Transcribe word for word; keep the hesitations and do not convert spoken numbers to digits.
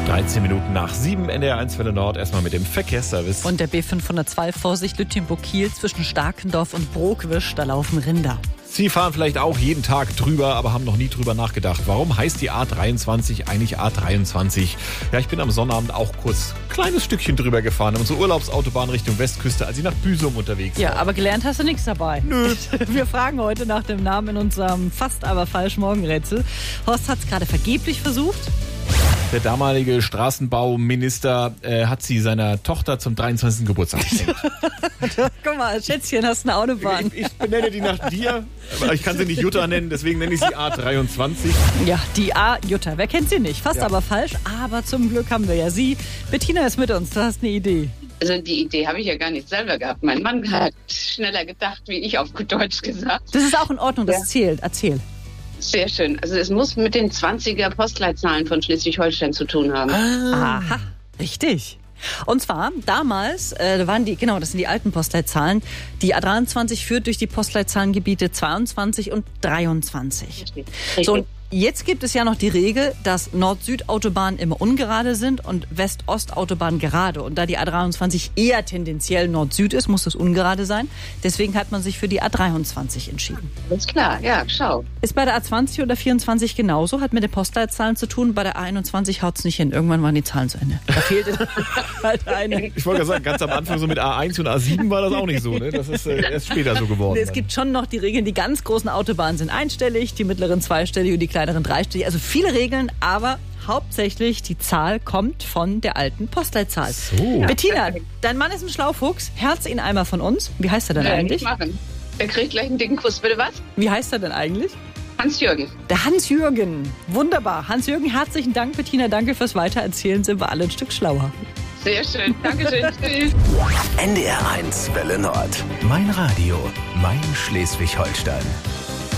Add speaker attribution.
Speaker 1: dreizehn Minuten nach sieben, N D R eins Welle Nord. Erstmal mit dem Verkehrsservice.
Speaker 2: Und der B fünfhundertzwei, Vorsicht, Lütjenburg-Kiel zwischen Starkendorf und Brokwisch, da laufen Rinder.
Speaker 1: Sie fahren vielleicht auch jeden Tag drüber, aber haben noch nie drüber nachgedacht. Warum heißt die A dreiundzwanzig eigentlich A dreiundzwanzig? Ja, ich bin am Sonnabend auch kurz ein kleines Stückchen drüber gefahren. Unsere Urlaubsautobahn Richtung Westküste, als ich nach Büsum unterwegs war.
Speaker 2: Ja, aber gelernt hast du nichts dabei.
Speaker 1: Nö.
Speaker 2: Wir fragen heute nach dem Namen in unserem fast aber falsch Morgenrätsel. Horst hat es gerade vergeblich versucht.
Speaker 1: Der damalige Straßenbauminister äh, hat sie seiner Tochter zum dreiundzwanzigsten Geburtstag geschenkt.
Speaker 2: Guck mal, Schätzchen, hast eine Autobahn.
Speaker 1: Ich, ich benenne die nach dir, aber ich kann sie nicht Jutta nennen, deswegen nenne ich sie A dreiundzwanzig.
Speaker 2: Ja, die A Jutta. Wer kennt sie nicht? Fast
Speaker 1: Ja.
Speaker 2: aber falsch. Aber zum Glück haben wir ja sie. Bettina ist mit uns. Du hast eine Idee.
Speaker 3: Also die Idee habe ich ja gar nicht selber gehabt. Mein Mann hat schneller gedacht, wie ich auf gut Deutsch gesagt.
Speaker 2: Das ist auch in Ordnung. Das
Speaker 3: Ja.
Speaker 2: zählt. Erzähl.
Speaker 3: Sehr schön. Also es muss mit den zwanziger Postleitzahlen von Schleswig-Holstein zu tun haben.
Speaker 2: Aha, richtig. Und zwar damals, äh, da waren die, genau, das sind die alten Postleitzahlen. Die A dreiundzwanzig führt durch die Postleitzahlengebiete zweiundzwanzig und dreiundzwanzig.
Speaker 3: Richtig.
Speaker 2: So, und jetzt gibt es ja noch die Regel, dass Nord-Süd-Autobahnen immer ungerade sind und West-Ost-Autobahnen gerade. Und da die A dreiundzwanzig eher tendenziell Nord-Süd ist, muss es ungerade sein. Deswegen hat man sich für die A dreiundzwanzig entschieden.
Speaker 3: Alles klar, ja, schau.
Speaker 2: Ist bei der A zwanzig oder vierundzwanzig genauso, hat mit den Postleitzahlen zu tun. Bei der A einundzwanzig haut es nicht hin. Irgendwann waren die Zahlen zu Ende. Da fehlte halt eine.
Speaker 1: Ich wollte gerade sagen, ganz am Anfang so mit A eins und A sieben war das auch nicht so. Ne? Das ist äh, erst später so geworden.
Speaker 2: Es gibt schon noch die Regeln. Die ganz großen Autobahnen sind einstellig, die mittleren zweistellig und die kleineren dreistellig. Also viele Regeln, aber hauptsächlich die Zahl kommt von der alten Postleitzahl.
Speaker 1: So.
Speaker 2: Bettina, dein Mann ist ein Schlaufuchs. Herz ihn einmal von uns. Wie heißt er denn
Speaker 3: Ja,
Speaker 2: eigentlich?
Speaker 3: nicht machen. Er kriegt gleich einen dicken Kuss. Bitte was?
Speaker 2: Wie heißt er denn eigentlich?
Speaker 3: Hans-Jürgen.
Speaker 2: Der Hans-Jürgen. Wunderbar. Hans-Jürgen, herzlichen Dank. Bettina, danke fürs Weitererzählen. Sind wir alle ein Stück schlauer.
Speaker 3: Sehr schön. Dankeschön. Tschüss.
Speaker 4: N D R eins Welle Nord. Mein Radio. Mein Schleswig-Holstein.